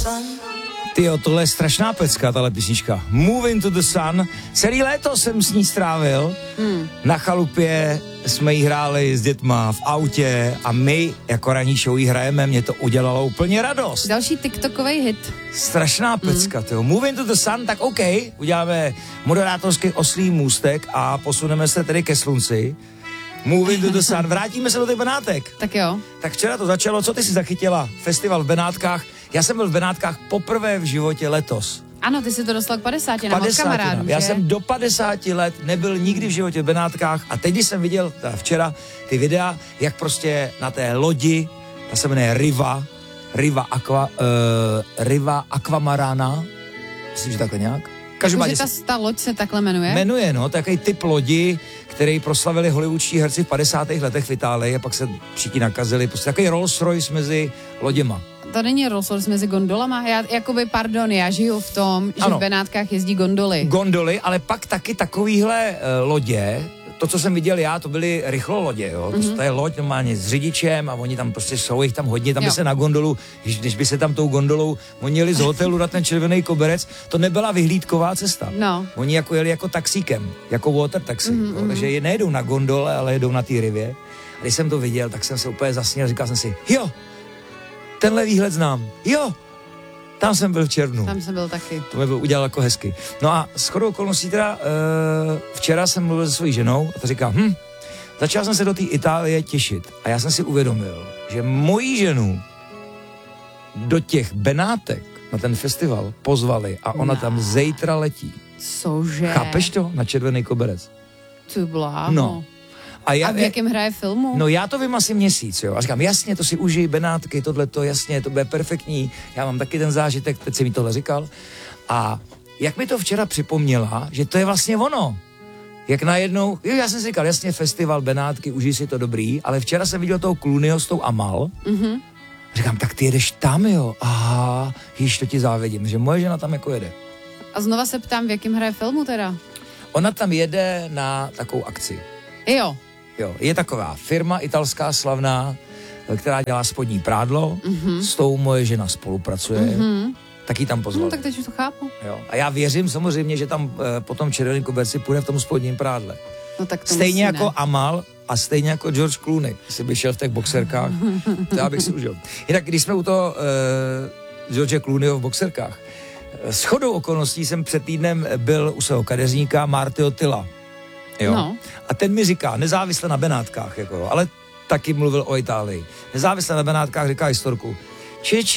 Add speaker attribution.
Speaker 1: Tyjo, tohle je strašná pecka, tahle písnička. Moving to the Sun. Celý léto jsem s ní strávil. Na chalupě jsme jí hráli s dětma v autě a my jako ranní show jí hrajeme, mě to udělalo úplně radost.
Speaker 2: Další TikTokový hit.
Speaker 1: Strašná pecka, tyjo. Moving to the Sun, tak OK, uděláme moderátorský oslý můstek a posuneme se tedy ke slunci. Moving to the Sun, vrátíme se do těch Benátek.
Speaker 2: Tak jo.
Speaker 1: Tak včera to začalo, co ty jsi zachytila? Festival v Benátkách. Já jsem byl v Benátkách poprvé v životě letos.
Speaker 2: Ano, ty jsi to dostal k 50 od kamarádů,
Speaker 1: Já
Speaker 2: že?
Speaker 1: jsem do 50 let nebyl nikdy v životě v Benátkách a teď, když jsem viděl včera ty videa, jak prostě na té lodi, ta se jmenuje Riva Aquamarana, myslím, že takhle nějak.
Speaker 2: Každopádně ta loď se takhle jmenuje?
Speaker 1: Jmenuje, no, takový typ lodi, který proslavili hollywoodští herci v 50. letech v Itálii a pak se všichni nakazili. Prostě takový Rolls Royce mezi loděma.
Speaker 2: To není Rolls Royce mezi gondolama? Já žiju v tom, že v Benátkách jezdí gondoly.
Speaker 1: Gondoly, ale pak taky takovýhle lodě, to, co jsem viděl já, to byly rychlolodě, jo. To je loď normálně s řidičem a oni tam prostě jsou, jich tam hodně, tam by se na gondolu, když by se tam tou gondolou, oni jeli z hotelu na ten Červený koberec, to nebyla vyhlídková cesta.
Speaker 2: No.
Speaker 1: Oni jako jeli jako taxíkem, jako water taxi, takže nejedou na gondole, ale jedou na té rivě. A když jsem to viděl, tak jsem se úplně zasněl, říkal jsem si, jo, tenhle výhled znám, jo, tam jsem byl v červnu.
Speaker 2: Tam jsem byl taky.
Speaker 1: To mi udělal jako hezky. No a shodou okolností teda včera jsem mluvil se svojí ženou a ta říká, začal jsem se do té Itálie těšit. A já jsem si uvědomil, že moji ženu do těch Benátek na ten festival pozvali a ona tam zítra letí.
Speaker 2: Cože?
Speaker 1: Chápeš to? Na Červený koberec.
Speaker 2: Ty bláho.
Speaker 1: No.
Speaker 2: A v jakém hraje filmu?
Speaker 1: No já to vím asi měsíc, jo. A říkám, jasně, to si užij, Benátky, tohleto, jasně, to bude perfektní. Já mám taky ten zážitek, teď si mi tohle říkal. A jak mi to včera připomněla, že to je vlastně ono. Jak najednou, já jsem si říkal, jasně, festival Benátky, užij si to dobrý, ale včera jsem viděl toho Clooneyho s tou Amal. Říkám, tak ty jedeš tam, jo. Aha, již to ti závidím, že moje žena tam jako jede.
Speaker 2: A znova se ptám, v jakém hraje filmu teda?
Speaker 1: Ona tam jede na takovou akci.
Speaker 2: Jo.
Speaker 1: Jo, je taková firma italská slavná, která dělá spodní prádlo, s tou moje žena spolupracuje, tak ji tam pozvali.
Speaker 2: No, tak teď už to chápu.
Speaker 1: Jo. A já věřím samozřejmě, že tam po tom Červeném koberci půjde v tom spodním prádle.
Speaker 2: No, tak to
Speaker 1: stejně
Speaker 2: musí,
Speaker 1: jako
Speaker 2: ne?
Speaker 1: Amal a stejně jako George Clooney, jestli by šel v těch boxerkách, to já bych si užil. Jinak, když jsme u toho George Clooneyho v boxerkách, shodou okolností jsem před týdnem byl u svého kadeřníka Martyho Tyla. Jo? No. A ten mi říká, nezávisle na Benátkách, jako, ale taky mluvil o Itálii. Nezávisle na Benátkách říká historku.